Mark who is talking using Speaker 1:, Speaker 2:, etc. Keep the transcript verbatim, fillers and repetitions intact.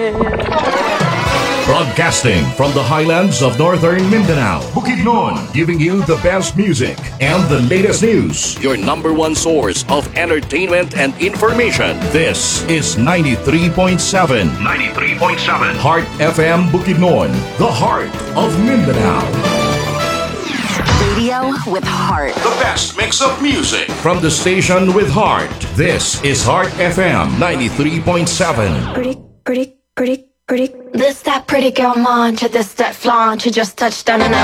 Speaker 1: Broadcasting from the highlands of northern Mindanao, Bukidnon, giving you the best music and the latest news. Your number one source of entertainment and information. This is ninety-three point seven. ninety-three point seven. Heart F M Bukidnon, the heart of Mindanao.
Speaker 2: Radio with heart.
Speaker 1: The best mix of music from the station with heart. This is Heart F M ninety-three point seven.
Speaker 3: Pretty, pretty, pretty, pretty.
Speaker 4: This that pretty girl mantra, this that flaunch, you just touched down and I